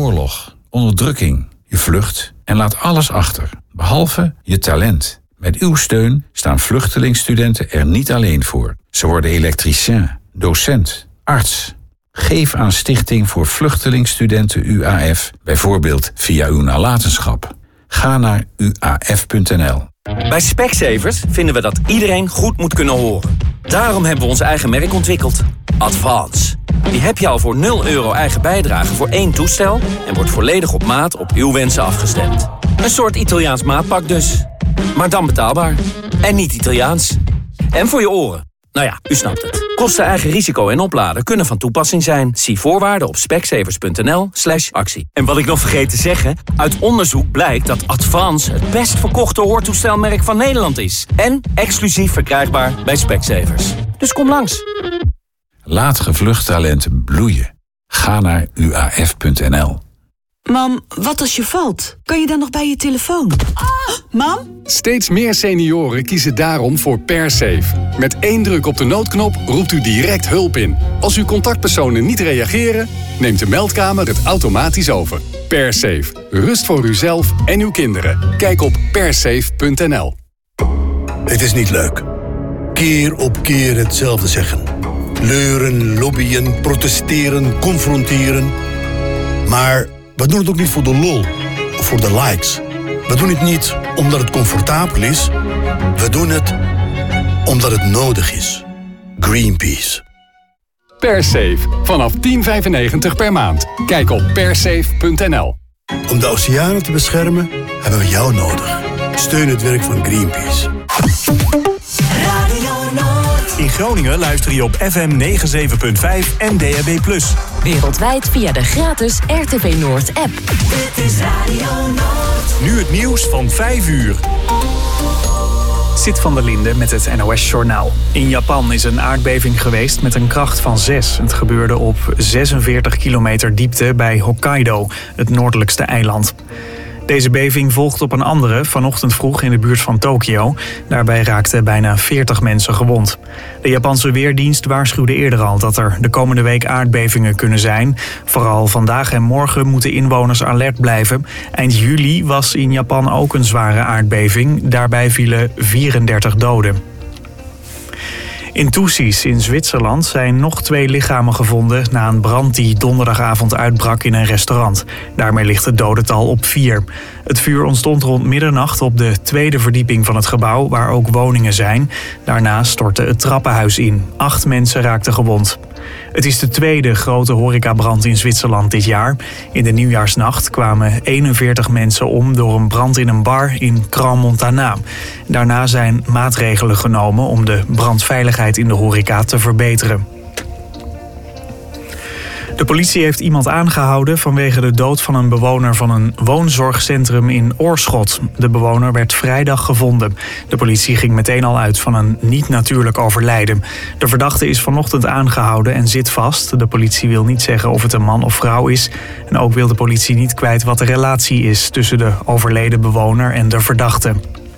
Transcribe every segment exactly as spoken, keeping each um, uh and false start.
oorlog, onderdrukking. Je vlucht en laat alles achter, behalve je talent. Met uw steun staan vluchtelingstudenten er niet alleen voor. Ze worden elektricien, docent, arts. Geef aan Stichting voor Vluchtelingstudenten U A F, bijvoorbeeld via uw nalatenschap. Ga naar u a f punt n l. Bij Specsavers vinden we dat iedereen goed moet kunnen horen. Daarom hebben we ons eigen merk ontwikkeld. Advance. Die heb je al voor nul euro eigen bijdrage voor één toestel en wordt volledig op maat op uw wensen afgestemd. Een soort Italiaans maatpak dus. Maar dan betaalbaar. En niet Italiaans. En voor je oren. Nou ja, u snapt het. Kosten, eigen risico en opladen kunnen van toepassing zijn. Zie voorwaarden op specsavers punt n l slash actie. En wat ik nog vergeet te zeggen, uit onderzoek blijkt dat Advance het best verkochte hoortoestelmerk van Nederland is. En exclusief verkrijgbaar bij Specsavers. Dus kom langs. Laat gevlucht talent bloeien. Ga naar u a f punt n l. Mam, wat als je valt? Kan je dan nog bij je telefoon? Oh, mam? Steeds meer senioren kiezen daarom voor PerSafe. Met één druk op de noodknop roept u direct hulp in. Als uw contactpersonen niet reageren, neemt de meldkamer het automatisch over. PerSafe. Rust voor uzelf en uw kinderen. Kijk op persafe punt n l. Het is niet leuk. Keer op keer hetzelfde zeggen. Leuren, lobbyen, protesteren, confronteren. Maar we doen het ook niet voor de lol of voor de likes. We doen het niet omdat het comfortabel is. We doen het omdat het nodig is. Greenpeace. PerSafe. Vanaf tien vijfennegentig per maand. Kijk op persafe punt n l. Om de oceanen te beschermen hebben we jou nodig. Steun het werk van Greenpeace. In Groningen luister je op F M negenenzeventig punt vijf en D A B plus. Wereldwijd via de gratis R T V Noord app. Dit is Radio Noord. Nu het nieuws van vijf uur. Zit van der Linde met het N O S-journaal. In Japan is een aardbeving geweest met een kracht van zes. Het gebeurde op zesenveertig kilometer diepte bij Hokkaido, het noordelijkste eiland. Deze beving volgt op een andere vanochtend vroeg in de buurt van Tokio. Daarbij raakten bijna veertig mensen gewond. De Japanse Weerdienst waarschuwde eerder al dat er de komende week aardbevingen kunnen zijn. Vooral vandaag en morgen moeten inwoners alert blijven. Eind juli was in Japan ook een zware aardbeving. Daarbij vielen vierendertig doden. In Thusis in Zwitserland zijn nog twee lichamen gevonden na een brand die donderdagavond uitbrak in een restaurant. Daarmee ligt het dodental op vier. Het vuur ontstond rond middernacht op de tweede verdieping van het gebouw, waar ook woningen zijn. Daarna stortte het trappenhuis in. Acht mensen raakten gewond. Het is de tweede grote horecabrand in Zwitserland dit jaar. In de nieuwjaarsnacht kwamen eenenveertig mensen om door een brand in een bar in Crans-Montana. Daarna zijn maatregelen genomen om de brandveiligheid in de horeca te verbeteren. De politie heeft iemand aangehouden vanwege de dood van een bewoner van een woonzorgcentrum in Oorschot. De bewoner werd vrijdag gevonden. De politie ging meteen al uit van een niet-natuurlijk overlijden. De verdachte is vanochtend aangehouden en zit vast. De politie wil niet zeggen of het een man of vrouw is. En ook wil de politie niet kwijt wat de relatie is tussen de overleden bewoner en de verdachte.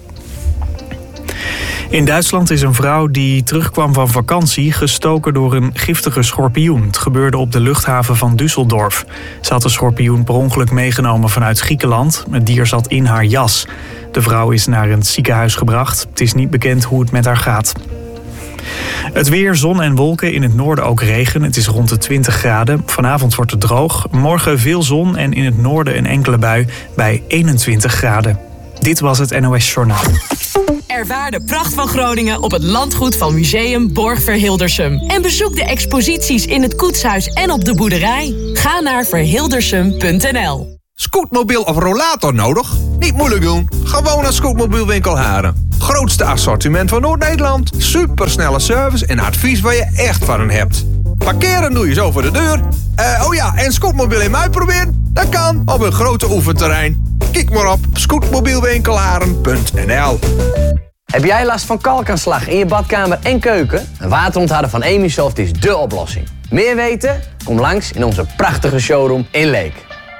In Duitsland is een vrouw die terugkwam van vakantie gestoken door een giftige schorpioen. Het gebeurde op de luchthaven van Düsseldorf. Ze had de schorpioen per ongeluk meegenomen vanuit Griekenland. Het dier zat in haar jas. De vrouw is naar een ziekenhuis gebracht. Het is niet bekend hoe het met haar gaat. Het weer, zon en wolken, in het noorden ook regen. Het is rond de twintig graden. Vanavond wordt het droog. Morgen veel zon en in het noorden een enkele bui bij eenentwintig graden. Dit was het N O S Journaal. Ervaar de pracht van Groningen op het landgoed van Museum Borg-Verhildersum. En bezoek de exposities in het koetshuis en op de boerderij. Ga naar verhildersum punt n l. Scootmobiel of rollator nodig? Niet moeilijk doen. Gewoon naar Scootmobielwinkel Haren. Grootste assortiment van Noord-Nederland. Supersnelle service en advies waar je echt van hen hebt. Parkeren doe je zo voor de deur. Uh, oh ja, en scootmobiel in mij proberen? Dat kan op een grote oefenterrein. Kijk maar op scootmobielwinkelharen punt n l. Heb jij last van kalkaanslag in je badkamer en keuken? Een waterontharder van Emisoft is dé oplossing. Meer weten? Kom langs in onze prachtige showroom in Leek.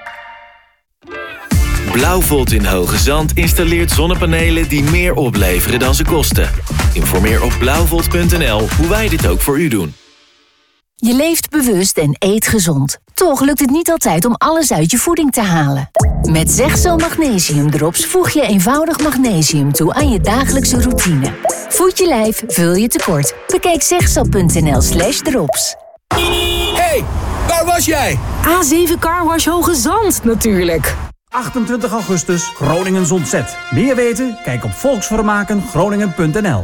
Blauwvolt in Hoge Zand installeert zonnepanelen die meer opleveren dan ze kosten. Informeer op blauwvolt punt n l hoe wij dit ook voor u doen. Je leeft bewust en eet gezond. Toch lukt het niet altijd om alles uit je voeding te halen. Met Zegzo Magnesium Drops voeg je eenvoudig magnesium toe aan je dagelijkse routine. Voed je lijf, vul je tekort. Bekijk zegzo.nl slash drops. Hey, waar was jij? A zeven Carwash Hoge Zand, natuurlijk. achtentwintig augustus, Groningen ontzet. Meer weten? Kijk op volksvermaken groningen punt n l.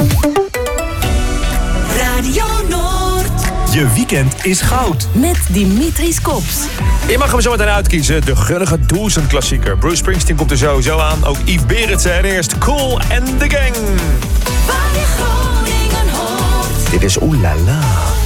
Radio Noord. Je weekend is goud. Met Dimitris Kops. Je mag hem zo meteen uitkiezen. De gunnige Doezend klassieker. Bruce Springsteen komt er sowieso aan. Ook Yves Berendsen en eerst Cool and the Gang. Waar je Groningen hoort. Dit is Oeh La La.